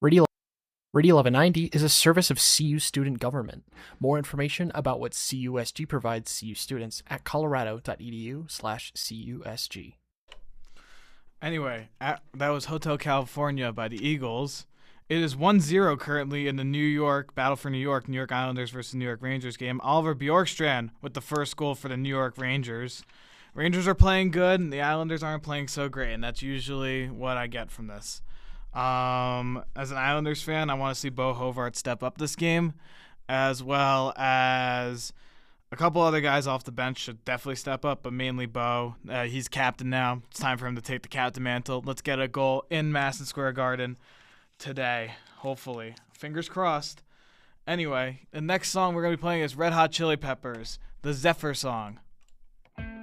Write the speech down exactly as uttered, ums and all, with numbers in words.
Radio, Radio eleven ninety is a service of C U student government. More information about what C U S G provides C U students at colorado.edu slash CUSG. Anyway, at, that was Hotel California by the Eagles. It is one zero currently in the New York Battle for New York, New York Islanders versus New York Rangers game. Oliver Bjorkstrand with the first goal for the New York Rangers. Rangers are playing good, and the Islanders aren't playing so great, and that's usually what I get from this. Um, as an Islanders fan, I want to see Bo Hovart step up this game, as well as a couple other guys off the bench should definitely step up, but mainly Bo. Uh, he's captain now. It's time for him to take the captain mantle. Let's get a goal in Madison Square Garden today, hopefully. Fingers crossed. Anyway, the next song we're going to be playing is Red Hot Chili Peppers, the Zephyr song.